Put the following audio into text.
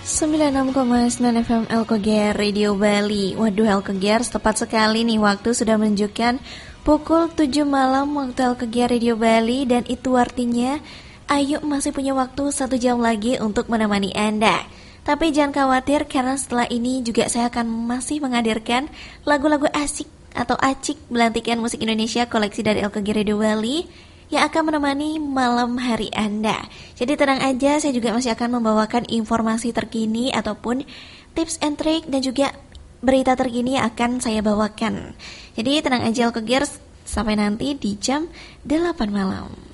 96,9 FM Elkoger Radio Bali. Waduh Elkoger, tepat sekali nih waktu sudah menunjukkan pukul 7 malam waktu Elkoger Radio Bali. Dan itu artinya Ayu masih punya waktu 1 jam lagi untuk menemani Anda. Tapi jangan khawatir karena setelah ini juga saya akan masih menghadirkan lagu-lagu asik atau acik belantikan musik Indonesia koleksi dari Elkoger Radio Bali yang akan menemani malam hari Anda. Jadi tenang aja, saya juga masih akan membawakan informasi terkini ataupun tips and trick dan juga berita terkini akan saya bawakan. Jadi tenang aja Elkoger, sampai nanti di jam 8 malam.